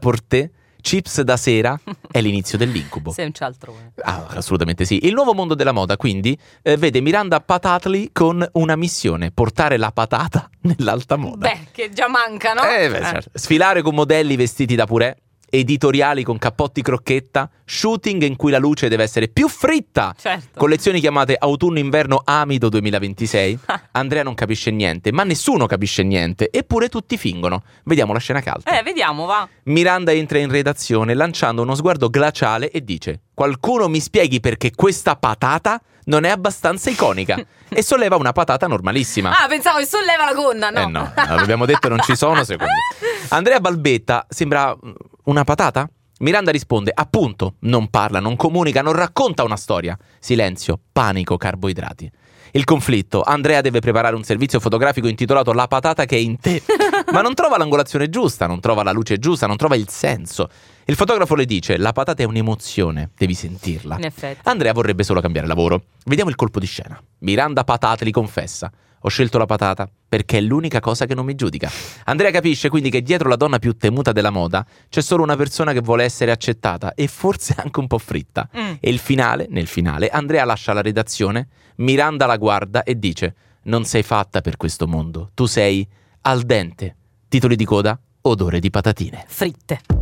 prêt-à-porter, chips da sera, è l'inizio dell'incubo. Sei un cialtrone. Assolutamente sì. Il nuovo mondo della moda, quindi, vede Miranda Patatli con una missione: portare la patata nell'alta moda. Beh, che già manca, no? Certo. Sfilare con modelli vestiti da purè, editoriali con cappotti crocchetta, shooting in cui la luce deve essere più fritta, Certo. collezioni chiamate autunno-inverno amido 2026. Andrea non capisce niente, ma nessuno capisce niente, eppure tutti fingono. Vediamo la scena calda. Vediamo, va. Miranda entra in redazione lanciando uno sguardo glaciale e dice: qualcuno mi spieghi perché questa patata non è abbastanza iconica. E solleva una patata normalissima. Ah, pensavo che solleva la gonna, no? No, abbiamo detto non ci sono secondi. Andrea balbetta: sembra una patata? Miranda risponde: appunto, non parla, non comunica, non racconta una storia. Silenzio, panico, carboidrati. Il conflitto: Andrea deve preparare un servizio fotografico intitolato La patata che è in te, ma non trova l'angolazione giusta, non trova la luce giusta, non trova il senso. Il fotografo le dice: la patata è un'emozione, devi sentirla. In effetti. Andrea vorrebbe solo cambiare lavoro. Vediamo il colpo di scena. Miranda Patatli confessa: ho scelto la patata perché è l'unica cosa che non mi giudica. Andrea capisce quindi che dietro la donna più temuta della moda c'è solo una persona che vuole essere accettata e forse anche un po' fritta. E nel finale, Andrea lascia la redazione, Miranda la guarda e dice: non sei fatta per questo mondo, tu sei al dente. Titoli di coda: odore di patatine. Fritte.